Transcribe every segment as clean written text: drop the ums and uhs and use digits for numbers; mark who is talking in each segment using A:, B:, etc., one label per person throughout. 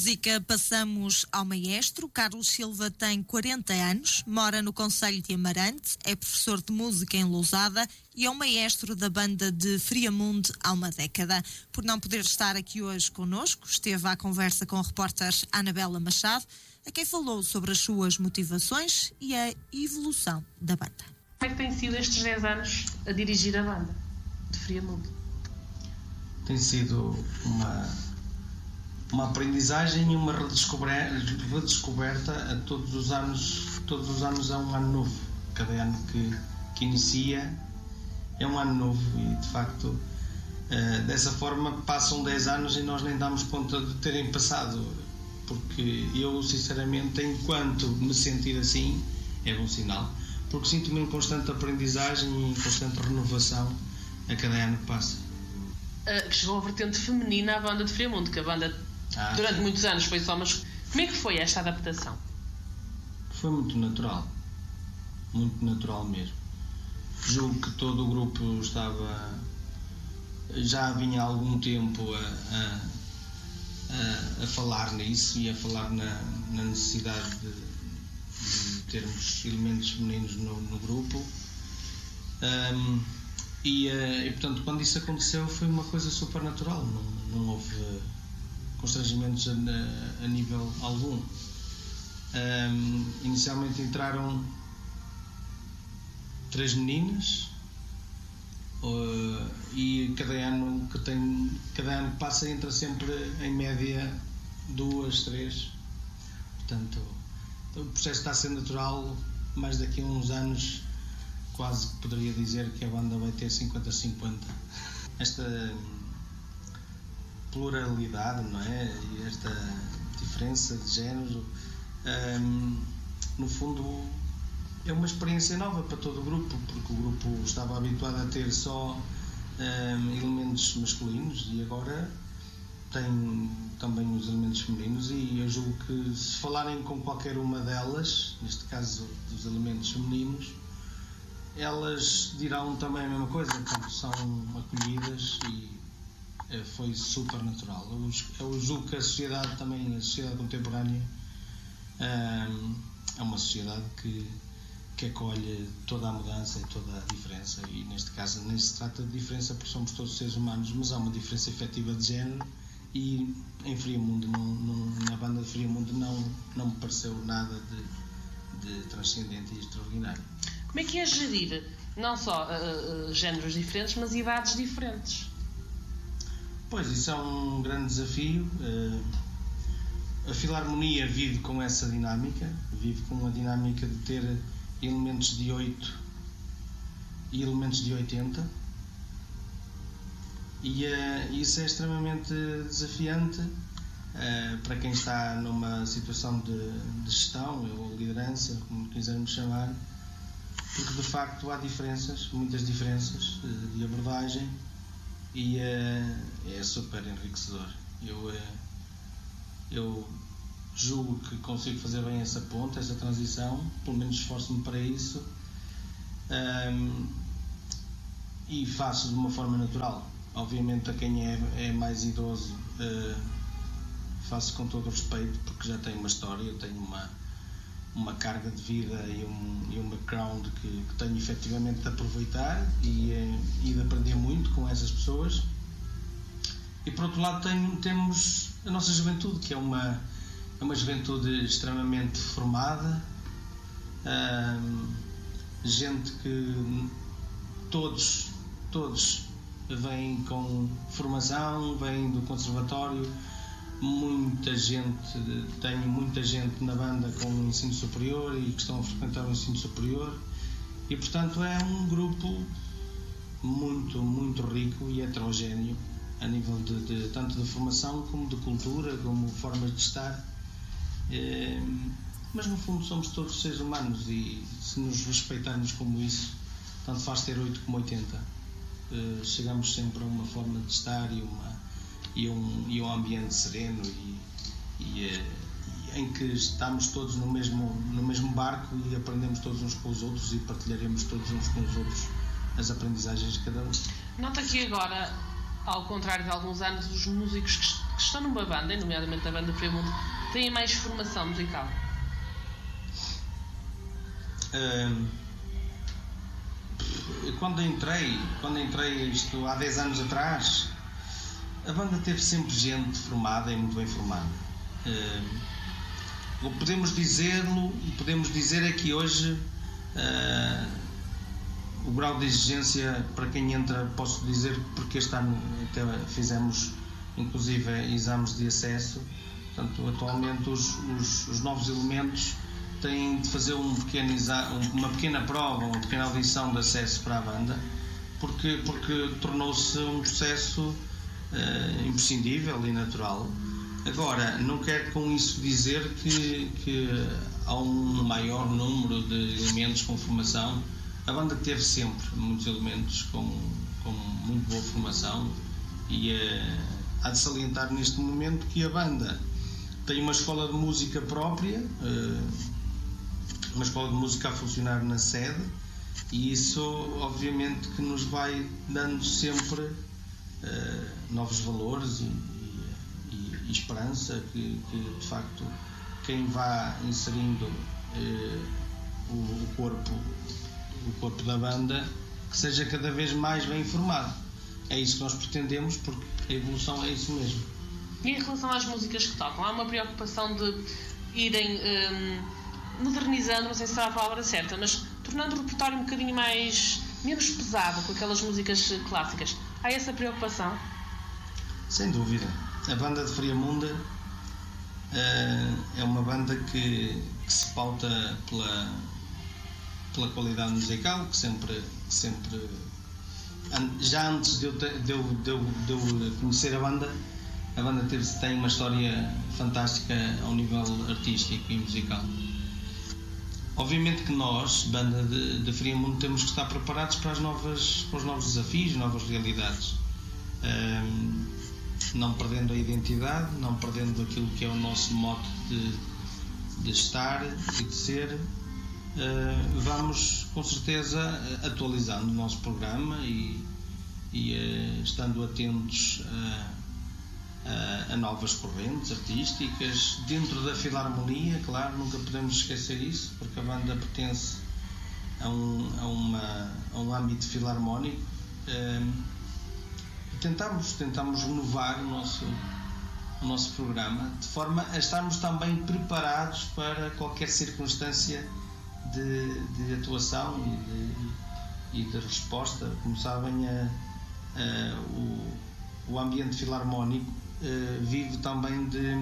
A: música passamos ao maestro. Carlos Silva tem 40 anos, mora no concelho de Amarante, é professor de música em Lousada e é o maestro da banda de Friamundo há uma década. Por não poder estar aqui hoje connosco, esteve à conversa com a repórter Anabela Machado, a quem falou sobre as suas motivações e a evolução da banda.
B: Como é que tem sido estes 10 anos a dirigir a banda de Friamundo?
C: Tem sido uma aprendizagem e uma redescoberta a todos os anos é um ano novo. Cada ano que inicia é um ano novo e, de facto, dessa forma passam 10 anos e nós nem damos conta de terem passado, porque eu, sinceramente, enquanto me sentir assim, é bom sinal, porque sinto-me em constante aprendizagem e em constante renovação a cada ano que passa.
B: Chegou a vertente feminina à banda de Friamundo, que a banda durante muitos anos foi só masculina. Como é que foi esta adaptação?
C: Foi muito natural mesmo. Julgo que todo o grupo já vinha há algum tempo a falar nisso e a falar na necessidade de termos elementos femininos no grupo. E portanto, quando isso aconteceu, foi uma coisa super natural, não houve constrangimentos a nível algum. Inicialmente entraram 3 meninas e cada ano que passa entra sempre em média 2, 3. Portanto, o processo está a ser natural. Mais daqui a uns anos quase que poderia dizer que a banda vai ter 50-50. Esta pluralidade, não é? E esta diferença de género, no fundo, é uma experiência nova para todo o grupo, porque o grupo estava habituado a ter só elementos masculinos e agora tem também os elementos femininos, e eu julgo que se falarem com qualquer uma delas, neste caso dos elementos femininos, elas dirão também a mesma coisa, portanto são acolhidas e foi super natural. Eu julgo que a sociedade contemporânea é uma sociedade que acolhe toda a mudança e toda a diferença, e neste caso nem se trata de diferença porque somos todos seres humanos, mas há uma diferença efetiva de género, e em Friamundo, na banda de Friamundo, não me pareceu nada de transcendente e extraordinário.
B: Como é que é gerir não só géneros diferentes, mas idades diferentes?
C: Pois, isso é um grande desafio. A Filarmonia vive com essa dinâmica, vive com a dinâmica de ter elementos de 8 e elementos de 80, e isso é extremamente desafiante para quem está numa situação de gestão ou liderança, como quisermos chamar, porque de facto há muitas diferenças de abordagem, e é super enriquecedor. Eu julgo que consigo fazer bem essa ponte, essa transição, pelo menos esforço-me para isso, e faço de uma forma natural. Obviamente, a quem é mais idoso, faço com todo o respeito, porque já tenho uma história, eu tenho uma carga de vida e um background que tenho efetivamente de aproveitar e de aprender muito com essas pessoas. E por outro lado temos a nossa juventude, que é uma juventude extremamente formada, gente que todos vêm com formação, vêm do conservatório, tenho muita gente na banda com ensino superior e que estão a frequentar o ensino superior, e portanto é um grupo muito, muito rico e heterogéneo a nível tanto de formação como de cultura, como formas de estar, mas no fundo somos todos seres humanos, e se nos respeitarmos como isso, tanto faz ter 8 como 80, chegamos sempre a uma forma de estar e um ambiente sereno e em que estamos todos no mesmo barco e aprendemos todos uns com os outros e partilharemos todos uns com os outros as aprendizagens de cada um.
B: Nota que agora, ao contrário de alguns anos, os músicos que estão numa banda, nomeadamente a banda Friamundo, têm mais formação musical?
C: Quando entrei isto há 10 anos atrás, a banda teve sempre gente formada e muito bem formada. Podemos dizer é que hoje o grau de exigência para quem entra, posso dizer porque este ano até fizemos inclusive exames de acesso, portanto atualmente os novos elementos têm de fazer uma pequena prova, uma pequena audição de acesso para a banda, porque tornou-se um processo imprescindível e natural. Agora, não quero com isso dizer que há um maior número de elementos com formação. A banda teve sempre muitos elementos com muito boa formação e há de salientar neste momento que a banda tem uma escola de música própria, uma escola de música a funcionar na sede, e isso obviamente que nos vai dando sempre novos valores e esperança que de facto quem vá inserindo o corpo da banda que seja cada vez mais bem informado. É isso que nós pretendemos, porque a evolução é isso mesmo.
B: E em relação às músicas que tocam, há uma preocupação de irem modernizando, não sei se será a palavra certa, mas tornando o repertório um bocadinho menos pesado com aquelas músicas clássicas. Há essa preocupação?
C: Sem dúvida. A banda de Friamundo é uma banda que se pauta pela qualidade musical, que sempre já antes de eu conhecer a banda tem uma história fantástica ao nível artístico e musical. Obviamente que nós, banda de Friamundo, temos que estar preparados para os novos desafios, novas realidades, não perdendo a identidade, não perdendo aquilo que é o nosso mote de estar e de ser. Vamos com certeza atualizando o nosso programa e estando atentos a novas correntes artísticas dentro da Filarmonia, claro, nunca podemos esquecer isso, porque a banda pertence a um âmbito filarmónico. Tentamos renovar o nosso programa de forma a estarmos também preparados para qualquer circunstância de atuação e de resposta. Como sabem, o ambiente filarmónico vive também de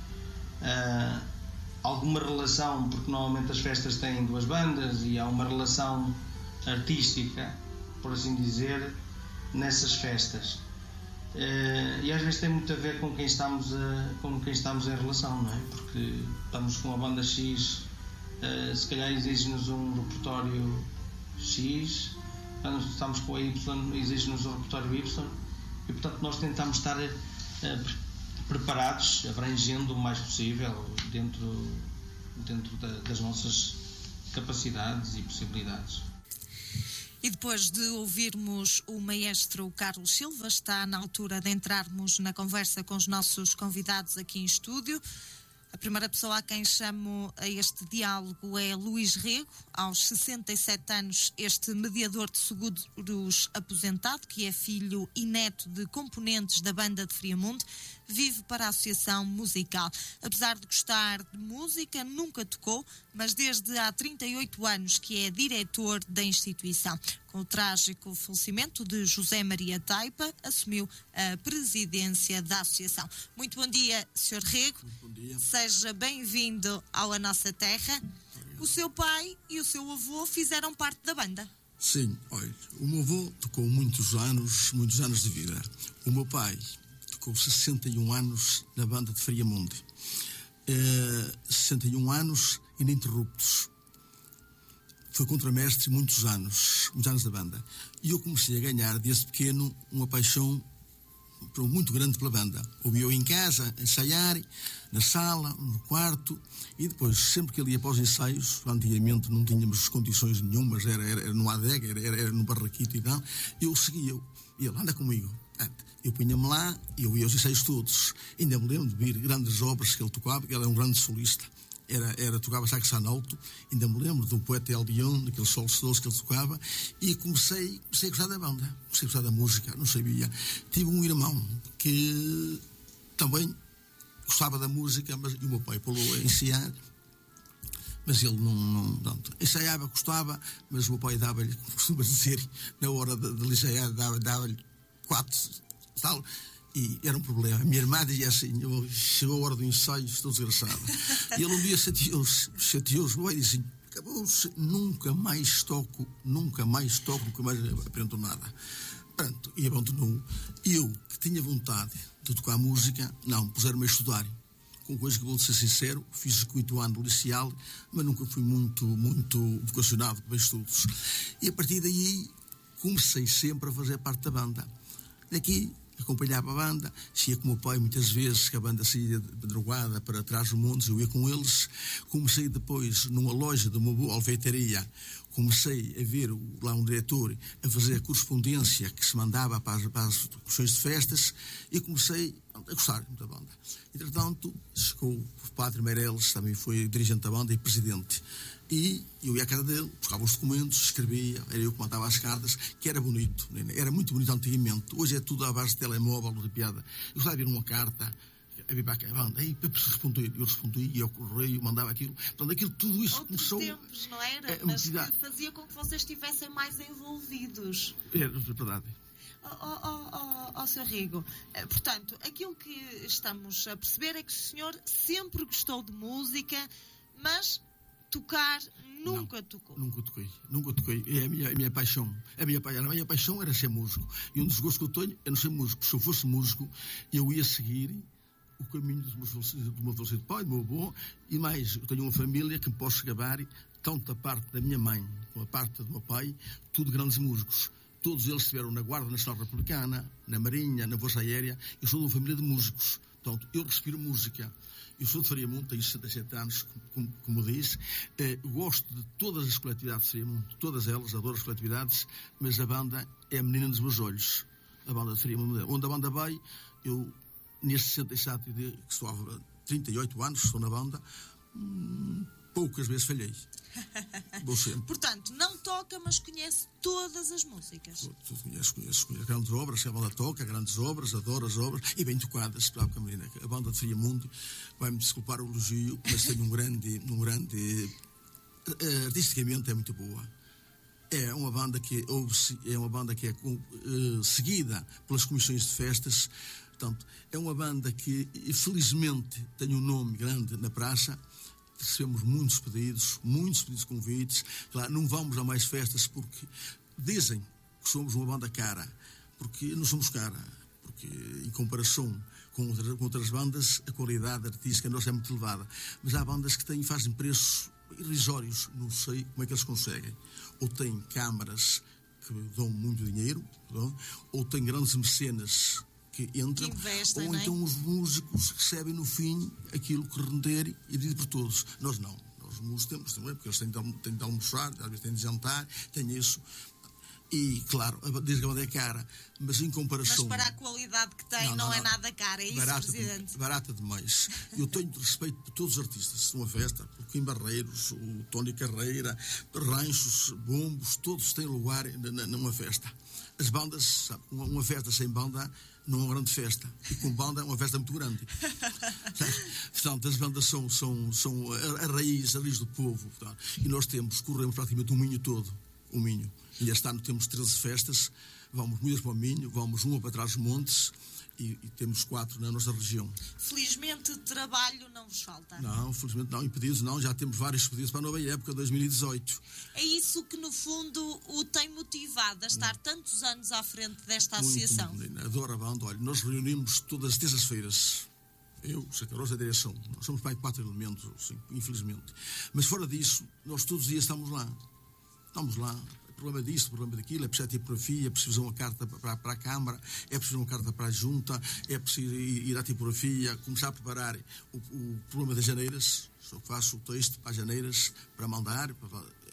C: alguma relação, porque normalmente as festas têm duas bandas e há uma relação artística, por assim dizer, nessas festas. E às vezes tem muito a ver com quem estamos em relação, não é? Porque estamos com a banda X, se calhar exige-nos um repertório X, quando estamos com a Y exige-nos um repertório Y, e portanto nós tentamos estar preparados, abrangendo o mais possível dentro das nossas capacidades e possibilidades.
A: E depois de ouvirmos o maestro Carlos Silva, está na altura de entrarmos na conversa com os nossos convidados aqui em estúdio. A primeira pessoa a quem chamo a este diálogo é Luís Rego. Aos 67 anos, este mediador de seguros aposentado, que é filho e neto de componentes da banda de Friamundo, vive para a Associação Musical. Apesar de gostar de música, nunca tocou, mas desde há 38 anos que é diretor da instituição. Com o trágico falecimento de José Maria Taipa, assumiu a presidência da associação. Muito bom dia, Sr. Rego.
D: Bom dia.
A: Seja bem-vindo ao A Nossa Terra. O seu pai e o seu avô fizeram parte da banda.
D: Sim, olha, o meu avô tocou muitos anos de vida. O meu pai tocou 61 anos na banda de Friamundo. 61 anos ininterruptos. Foi contramestre muitos anos da banda. E eu comecei a ganhar, desde pequeno, uma paixão muito grande pela banda. Ouvia-o em casa, ensaiar, na sala, no quarto, e depois, sempre que ele ia para os ensaios, antigamente não tínhamos condições nenhumas, era no adega, era no barraquito e tal, eu seguia-o. E ele, anda comigo. Eu punha-me lá, eu ia aos ensaios todos. Ainda me lembro de vir grandes obras que ele tocava, ele era um grande solista. Tocava sax alto, ainda me lembro do poeta El Dion, daqueles solos todos que ele tocava, e comecei a gostar da banda, comecei a gostar da música, não sabia. Tive um irmão que também gostava da música, e o meu pai pô-lo a ensaiar, mas ele não ensaiava, gostava, mas o meu pai dava-lhe, como costuma dizer, na hora de ensaiar, dava-lhe 4, tal. E era um problema. A minha irmã dizia assim: chegou a hora do ensaio, estou desgraçado. E ele um dia chateou-se, e disse: acabou-se, nunca mais toco, nunca mais aprendo nada. Pronto, e abandonou. Eu, que tinha vontade de tocar música, não, puseram-me a estudar. Com coisa que vou ser sincero, fiz o 5º ano do liceal, mas nunca fui muito vocacionado para estudos. E a partir daí comecei sempre a fazer parte da banda. Daqui acompanhava a banda, ia com o meu pai muitas vezes, que a banda saía de madrugada para trás dos montes, eu ia com eles. Comecei depois numa loja de uma boa alfeitaria, comecei a ver lá um diretor a fazer a correspondência que se mandava para as questões de festas, e comecei a gostar muito da banda. Entretanto, chegou o padre Meireles, também foi dirigente da banda e presidente. E eu ia à casa dele, buscava os documentos, escrevia, era eu que mandava as cartas, que era bonito, era muito bonito antigamente. Hoje é tudo à base de telemóvel, de piada. Eu gostava de ver uma carta, a vir para a banda, aí eu respondia, ia ao correio, mandava aquilo. Portanto, aquilo, tudo isso
A: outros
D: começou...
A: tempos, não era? Mas que fazia com que vocês estivessem mais envolvidos.
D: É verdade.
A: Sr. Rigo, portanto, aquilo que estamos a perceber é que o senhor sempre gostou de música, mas tocar nunca tocou.
D: Nunca toquei. É a minha paixão. A minha paixão era ser músico. E um dos gostos que eu tenho é não ser músico. Se eu fosse músico, eu ia seguir o caminho do meu falecido pai, do meu avô, e mais, eu tenho uma família que me posso gabar, tanto a parte da minha mãe como a parte do meu pai, tudo grandes músicos. Todos eles estiveram na Guarda Nacional Republicana, na Marinha, na Força Aérea. Eu sou de uma família de músicos. Portanto, eu respiro música. Eu sou de Friamundo, tenho 67 anos, como disse. Gosto de todas as coletividades de Friamundo, todas elas, adoro as coletividades, mas a banda é a menina dos meus olhos. A banda de Friamundo. Onde a banda vai, eu, neste 67, que estou há 38 anos, estou na banda, poucas vezes falhei. Vou sempre.
A: Portanto, não toca, mas conhece todas as músicas.
D: Tudo conheço grandes obras, que a banda toca, grandes obras, adoro as obras, e bem tocadas, a banda de Friamundo, vai-me desculpar o elogio, mas tem um grande artisticamente é muito boa. É uma banda que é seguida pelas comissões de festas. Portanto, é uma banda que, felizmente, tem um nome grande na praça. Recebemos muitos pedidos, convites. Claro, não vamos a mais festas porque dizem que somos uma banda cara, porque não somos cara, porque em comparação com outras bandas a qualidade artística nossa é muito elevada, mas há bandas que fazem preços irrisórios, não sei como é que eles conseguem. Ou têm câmaras que dão muito dinheiro, ou têm grandes mecenas que entram,
A: investem,
D: ou então os músicos recebem no fim aquilo que renderem e dividir por todos. Nós não. Nós músicos temos também, porque eles têm de almoçar, às vezes têm de jantar, têm isso. E, claro, diz que a banda é cara, mas em comparação...
A: Mas para a qualidade que tem, não é nada cara, é isso, Presidente?
D: Barata demais. Eu tenho respeito por todos os artistas de uma festa, o Kim Barreiros, o Tony Carreira, Ranchos, Bombos, todos têm lugar numa festa. As bandas, sabe, uma festa sem banda não é uma grande festa, e com banda é uma festa muito grande. Portanto, as bandas são a raiz do povo, portanto, e nós corremos praticamente o Minho todo, o Minho. E este ano temos 13 festas, vamos muitas para o Minho, vamos uma para trás dos montes, e temos 4 na nossa região.
A: Felizmente trabalho não vos falta.
D: Não, felizmente não, impedidos não, já temos vários pedidos para a nova época, 2018.
A: É isso que no fundo o tem motivado a estar tantos anos à frente desta associação.
D: Muito, adoro a banda, olha, nós reunimos todas as terças-feiras. Eu, Sacarosa, a direção, nós somos para 4 elementos, assim, infelizmente. Mas fora disso, nós todos os dias estamos lá. Problema disto, problema daquilo, é preciso a tipografia, é preciso fazer uma carta para a Câmara, é preciso uma carta para a Junta, é preciso ir à tipografia, começar a preparar o problema das janeiras, só faço o texto para as janeiras, para mandar,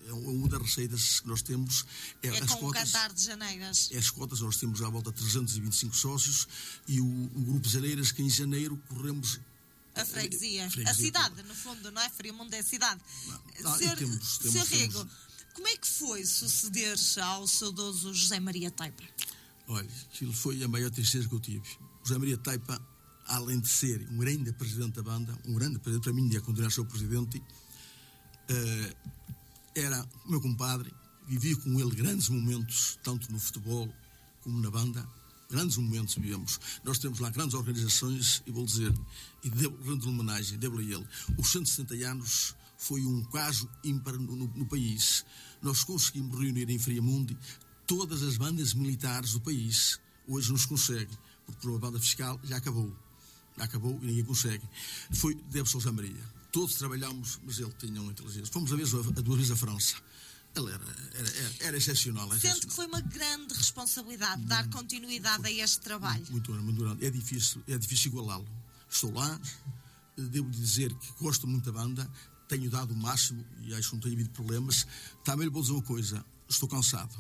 D: é uma das receitas que nós temos.
A: É
D: as
A: com
D: cotas,
A: o Cantar de Janeiras.
D: As cotas, nós temos à volta de 325 sócios e o Grupo Janeiras, que em janeiro corremos...
A: A freguesia. A cidade, no fundo, não é? Friamundo é a cidade. Sr. Rego, como é que foi suceder-se ao saudoso José Maria Taipa?
D: Olha, aquilo foi a maior tristeza que eu tive. José Maria Taipa, além de ser um grande presidente da banda, um grande presidente, para mim ia continuar a ser o presidente, era o meu compadre, vivi com ele grandes momentos, tanto no futebol como na banda, grandes momentos vivemos. Nós temos lá grandes organizações, e vou dizer, e rendo homenagem, devo-lhe a ele, os 160 anos foi um caso ímpar no país. Nós conseguimos reunir em Friamundo todas as bandas militares do país. Hoje não se consegue, porque por uma banda fiscal já acabou e ninguém consegue. Deve-se ao José Maria. Todos trabalhámos, mas ele tinha uma inteligência. Fomos a duas vezes à França. Ele era excepcional.
A: Sente que foi uma grande responsabilidade dar continuidade a este trabalho.
D: Muito grande. É difícil igualá-lo. Estou lá, devo dizer que gosto muito da banda, tenho dado o máximo e acho que não tenho havido problemas. Também lhe vou dizer uma coisa, estou cansado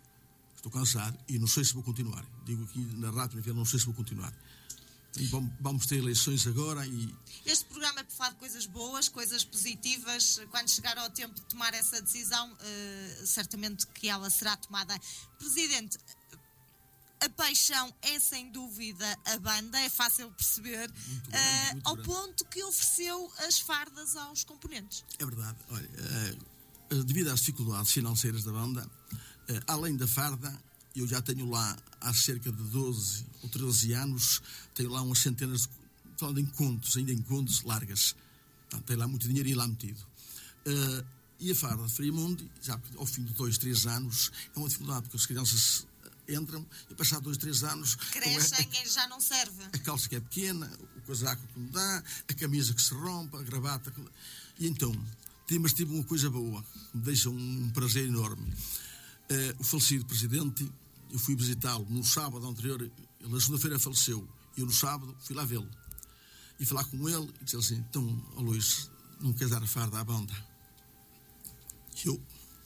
D: e não sei se vou continuar. Digo aqui na rádio, não sei se vou continuar. E vamos ter eleições agora e...
A: Este programa é para falar de coisas boas, coisas positivas. Quando chegar ao tempo de tomar essa decisão, certamente que ela será tomada. Presidente, a paixão é sem dúvida a banda, é fácil perceber, muito ao grande. Ponto que ofereceu as fardas aos componentes.
D: É verdade. Olha, devido às dificuldades financeiras da banda, além da farda, eu já tenho lá há cerca de 12 ou 13 anos, tenho lá umas centenas de encontros largas. Portanto, tenho lá muito dinheiro e lá metido. E a farda de Friamundo, já ao fim de 2, 3 anos, é uma dificuldade, porque as crianças entram e passar 2, 3 anos...
A: Crescem e já não serve.
D: A calça que é pequena, o casaco que me dá, a camisa que se rompe, a gravata... E então, mas tive uma coisa boa, que me deixa um prazer enorme. O falecido presidente, eu fui visitá-lo no sábado anterior, ele na segunda-feira faleceu, e eu no sábado fui lá vê-lo. E falar com ele, e disse assim, então, Luís, não queres dar a farda à banda? E eu,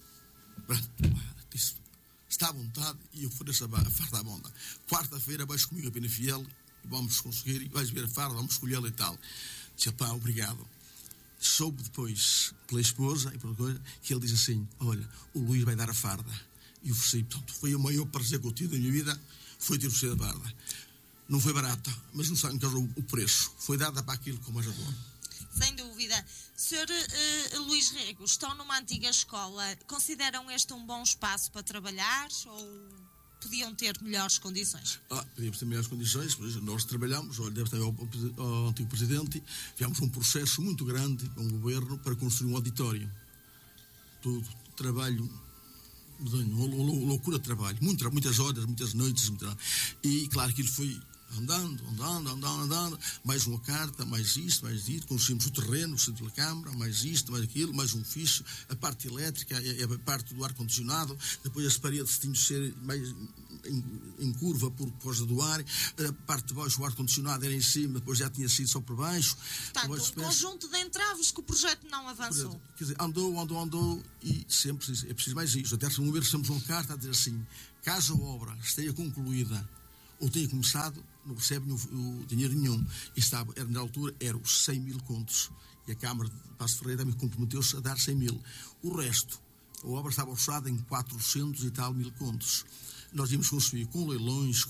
D: disse, está à vontade, e eu fui a farda à banda. Quarta-feira vais comigo a Penafiel, e vamos conseguir, e vais ver a farda, vamos escolhê-la e tal. Disse, pá, obrigado. Soube depois, pela esposa, e por coisa, que ele diz assim, olha, o Luís vai dar a farda. E ofereci, portanto, foi o maior prazer que eu tive da minha vida, foi ter oferecido a farda. Não foi barata, mas não sabe o preço. Foi dada para aquilo com mais adoro.
A: Sem dúvida. Sr. Luís Rego, estão numa antiga escola. Consideram este um bom espaço para trabalhar ou podiam ter melhores condições?
D: Podíamos ter melhores condições. Nós trabalhamos, olha, deve estar ao antigo presidente, tivemos um processo muito grande com o governo para construir um auditório. Todo trabalho... uma loucura de trabalho, muitas horas, muitas noites, e claro que ele foi andando, mais uma carta, mais isto, construímos o terreno, o centro da Câmara, mais isto, mais aquilo, mais um ficho, a parte elétrica, a parte do ar-condicionado, depois as paredes tinham de ser mais em curva por causa do ar, a parte de baixo o ar-condicionado era em cima, depois já tinha sido só por baixo.
A: Portanto, um conjunto de entraves que o projeto não avançou.
D: Quer dizer, andou e sempre é preciso mais isso. Até se vamos ver, estamos uma carta a dizer assim, caso a obra esteja concluída ou tenha começado, não recebem o dinheiro nenhum. E na altura, eram os 100 mil contos. E a Câmara de Passo Ferreira me comprometeu-se a dar 100 mil. O resto, a obra estava orçada em 400 e tal mil contos. Nós íamos construir com leilões,